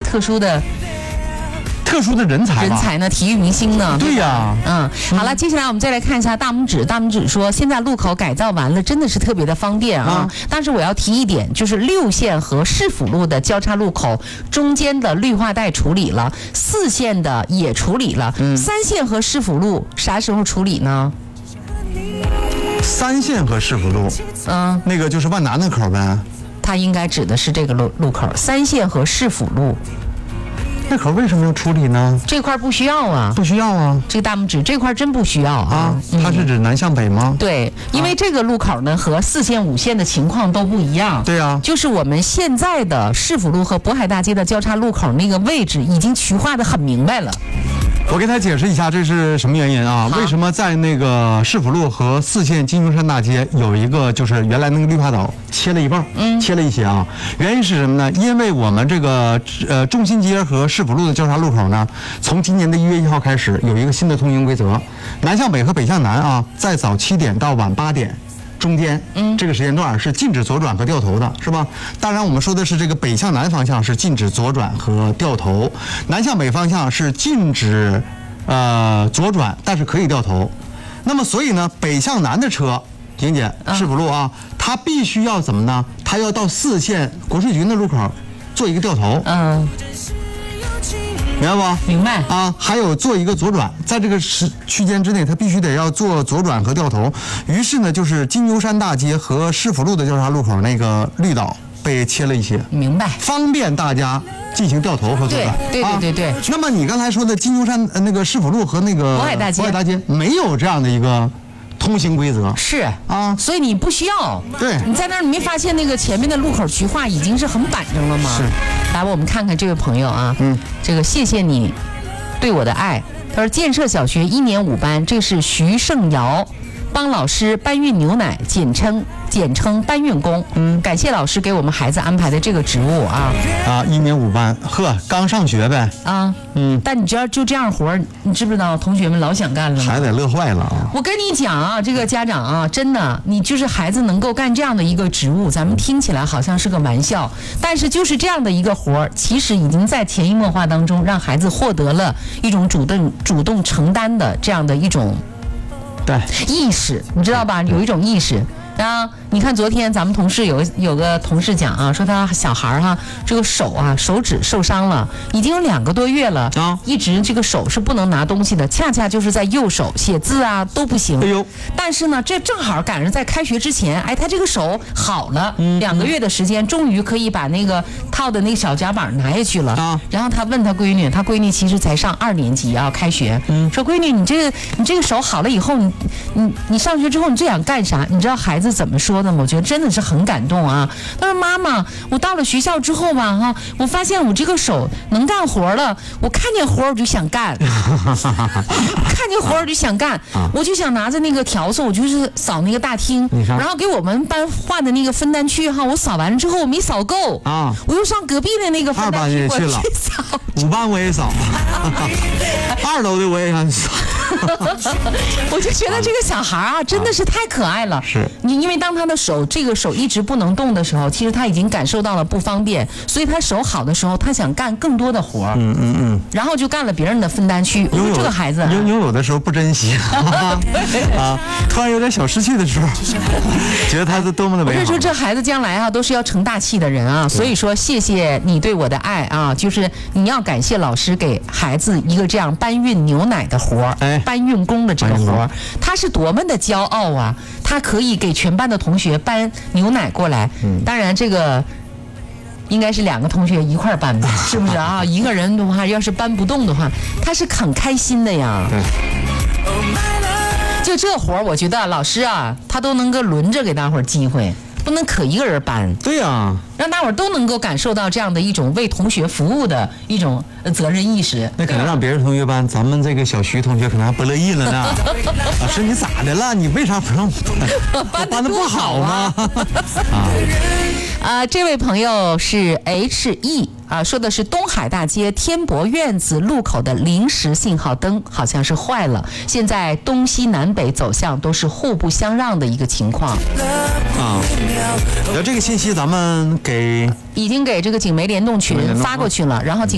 特殊的人才呢，体育明星呢？ 对呀， 好了，接下来我们再来看一下大拇指。大拇指说，现在路口改造完了，真的是特别的方便啊。但是我要提一点，就是6线和市府路的交叉路口中间的绿化带处理了，4线的也处理了，3线和市府路啥时候处理呢 ？3线和市府路，那个就是万达那口呗。 它应该指的是这个路口，3线和市府路。 那口为什么要处理呢？ 这块不需要啊， 不需要啊。 这个大拇指这块真不需要啊。 它是指南向北吗？ 对，因为这个路口呢和4线、5线的情况都不一样。 对啊， 就是我们现在的市府路和渤海大街的交叉路口那个位置已经区划得很明白了。 我给他解释一下这是什么原因啊？为什么在那个市府路和4线金牛山大街有一个就是原来那个绿化岛切了一半，切了一些啊？原因是什么呢？因为我们这个中心街和市府路的交叉路口呢，从今年的1月1号开始有一个新的通行规则，南向北和北向南啊，在早7点到晚8点。中间，这个时间段是禁止左转和掉头的，是吧？当然，我们说的是这个北向南方向是禁止左转和掉头，南向北方向是禁止左转，但是可以掉头。那么，所以呢，北向南的车，婷姐，市府路啊，它必须要怎么呢？它要到4线国税局那路口做一个掉头。明白不？ 明白啊，还有做一个左转，在这个区间之内，它必须得要做左转和掉头。于是呢，就是金牛山大街和市府路的交叉路口那个绿岛被切了一些， 明白， 方便大家进行掉头和左转。 对。 那么你刚才说的金牛山那个市府路和那个渤海大街没有这样的一个通行规则， 是啊， 所以你不需要。 对， 你在那儿，你没发现那个前面的路口区划已经是很板正了吗？ 是。 来，我们看看这位朋友啊，这个谢谢你对我的爱。他说建设小学1年5班，这是徐胜尧帮老师搬运牛奶，简称搬运工。感谢老师给我们孩子安排的这个职务啊。 1年5班，刚上学呗。 但你知道就这样活儿，你知不知道同学们老想干了？ 孩子得乐坏了啊！ 我跟你讲啊，这个家长啊，真的，你就是孩子能够干这样的一个职务，咱们听起来好像是个玩笑，但是就是这样的一个活儿，其实已经在潜移默化当中，让孩子获得了一种主动承担的这样的一种意识，你知道吧？有一种意识。你看昨天咱们同事有个同事讲啊，说他小孩这个手指受伤了，已经有2个多月了一直这个手是不能拿东西的，恰恰就是在右手写字都不行。但是呢，这正好赶上在开学之前，他这个手好了，2个月的时间，终于可以把那个套的那个小夹板拿下去了。然后他问他闺女，他闺女其实才上2年级啊，开学。说闺女，你这个手好了以后，你上学之后你最想干啥？你知道孩子怎么说的吗？我觉得真的是很感动啊。他说妈妈，我到了学校之后吧，我发现我这个手能干活了，我看见活我就想干，看见活我就想干，我就想拿着那个笤帚，我就是扫那个大厅，然后给我们班画的那个分担区我扫完了之后我没扫够我又上隔壁的那个分担区去了，5班我也扫，2楼的我也想扫。 我就觉得这个小孩真的是太可爱了。 是因为当他的这个手一直不能动的时候，其实他已经感受到了不方便，所以他手好的时候，他想干更多的活然后就干了别人的分担区。这个孩子拥有的时候不珍惜突然有点小失去的时候，觉得他是多么的美好。 我是说这孩子将来都是要成大器的人啊，所以说谢谢你对我的爱啊，就是你要感谢老师给孩子一个这样搬运牛奶的活搬运工的这个活他是多么的骄傲啊！他可以给全班的同学搬牛奶过来。当然这个应该是2个同学一块搬吧，是不是啊？一个人的话要是搬不动的话，他是很开心的呀。就这活我觉得老师他都能够轮着给大伙儿机会，不能可一个人搬。 对呀， 让大伙儿都能够感受到这样的一种为同学服务的一种责任意识。 那可能让别人同学搬，咱们这个小徐同学可能还不乐意了呢。老师你咋的了？你为啥不让我搬？搬的不好吗？ 这位朋友是 HE 说的是东海大街天博院子路口的临时信号灯好像是坏了，现在东西南北走向都是互不相让的一个情况。 这个信息咱们已经给这个警媒联动群发过去了，然后